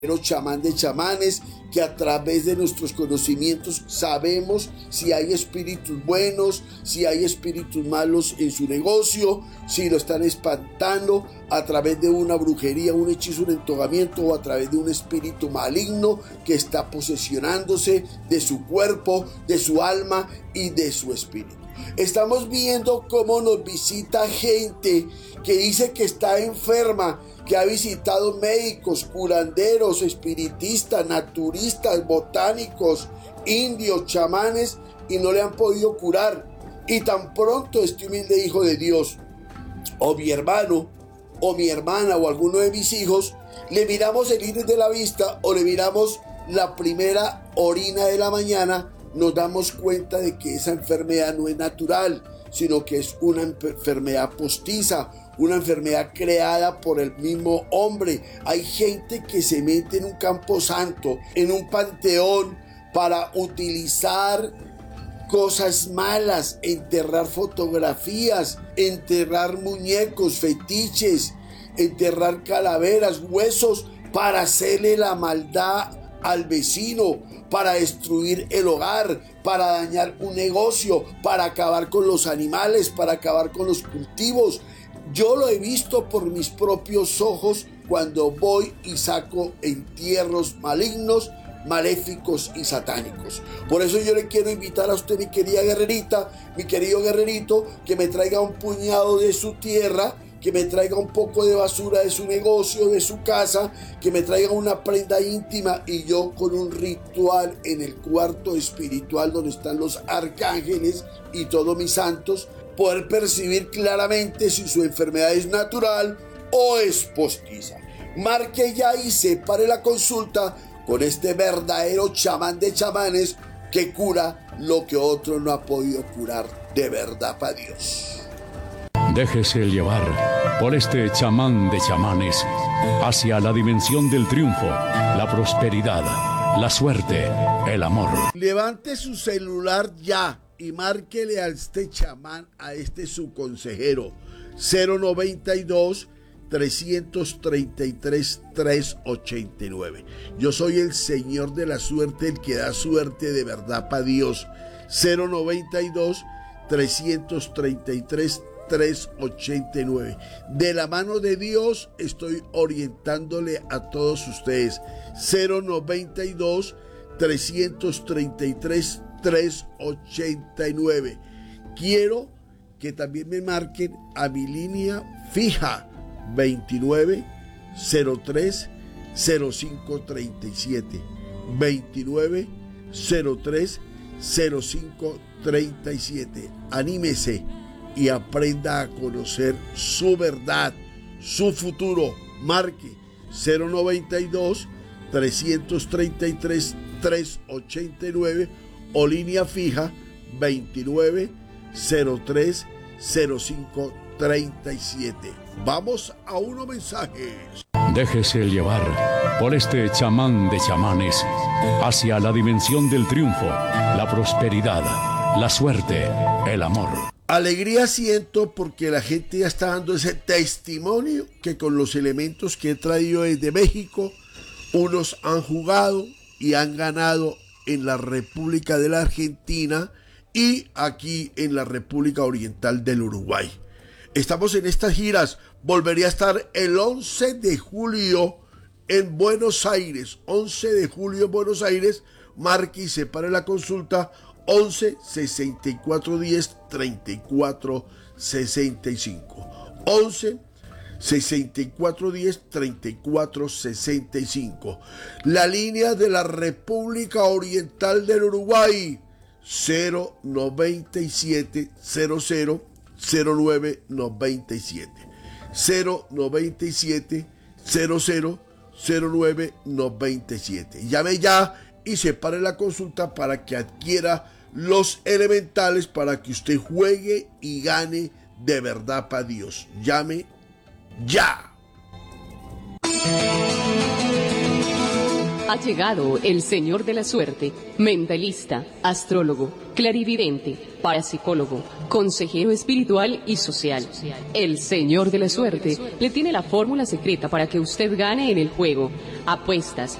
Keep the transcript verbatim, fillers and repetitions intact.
chamán de chamanes, que a través de nuestros conocimientos sabemos si hay espíritus buenos, si hay espíritus malos en su negocio, si lo están espantando a través de una brujería, un hechizo, un entogamiento, o a través de un espíritu maligno que está posesionándose de su cuerpo, de su alma y de su espíritu. Estamos viendo cómo nos visita gente que dice que está enferma, que ha visitado médicos, curanderos, espiritistas, naturistas, botánicos, indios, chamanes, y no le han podido curar. Y tan pronto este humilde hijo de Dios, o mi hermano, o mi hermana, o alguno de mis hijos, le miramos el iris de la vista, o le miramos la primera orina de la mañana, nos damos cuenta de que esa enfermedad no es natural, sino que es una enfermedad postiza, una enfermedad creada por el mismo hombre. Hay gente que se mete en un camposanto, en un panteón, para utilizar cosas malas, enterrar fotografías, enterrar muñecos, fetiches, enterrar calaveras, huesos, para hacerle la maldad al vecino, para destruir el hogar, para dañar un negocio, para acabar con los animales, para acabar con los cultivos. Yo lo he visto por mis propios ojos cuando voy y saco entierros malignos, maléficos y satánicos. Por eso yo le quiero invitar a usted, mi querida guerrerita, mi querido guerrerito, que me traiga un puñado de su tierra, que me traiga un poco de basura de su negocio, de su casa, que me traiga una prenda íntima, y yo con un ritual en el cuarto espiritual donde están los arcángeles y todos mis santos, poder percibir claramente si su enfermedad es natural o es postiza. Marque ya y separe la consulta con este verdadero chamán de chamanes que cura lo que otro no ha podido curar de verdad para Dios. Déjese llevar por este chamán de chamanes hacia la dimensión del triunfo, la prosperidad, la suerte, el amor. Levante su celular ya y márquele a este chamán, a este su consejero, cero noventa y dos, trescientos treinta y tres, trescientos ochenta y nueve. Yo soy el Señor de la suerte, el que da suerte de verdad para Dios. cero noventa y dos, trescientos treinta y tres, trescientos ochenta y nueve. De la mano de Dios estoy orientándole a todos ustedes. cero noventa y dos, trescientos treinta y tres, trescientos ochenta y nueve. Quiero que también me marquen a mi línea fija veintinueve, cero tres, cero cinco treinta y siete. veintinueve, cero tres, cero cinco treinta y siete. Anímese y aprenda a conocer su verdad, su futuro. Marque cero noventa y dos, trescientos treinta y tres, trescientos ochenta y nueve o línea fija veintinueve, cero tres, cero cinco treinta y siete. Vamos a unos mensajes. Déjese llevar por este chamán de chamanes hacia la dimensión del triunfo, la prosperidad, la suerte, el amor. Alegría siento porque la gente ya está dando ese testimonio que con los elementos que he traído desde México, unos han jugado y han ganado en la República de la Argentina y aquí en la República Oriental del Uruguay. Estamos en estas giras. Volvería a estar el once de julio en Buenos Aires. once de julio en Buenos Aires. Marque y separe la consulta once, sesenta y cuatro diez, treinta y cuatro sesenta y cinco. once, sesenta y cuatro diez, treinta y cuatro sesenta y cinco. La línea de la República Oriental del Uruguay, cero noventa y siete, cero cero, cero nueve noventa y siete. cero noventa y siete, cero cero, cero nueve noventa y siete. Llame ya y separe la consulta para que adquiera los elementales para que usted juegue y gane de verdad para Dios. Llame ya. Ha llegado el Señor de la Suerte, mentalista, astrólogo, clarividente, parapsicólogo, consejero espiritual y social. El Señor de la Suerte le tiene la fórmula secreta para que usted gane en el juego. apuestas,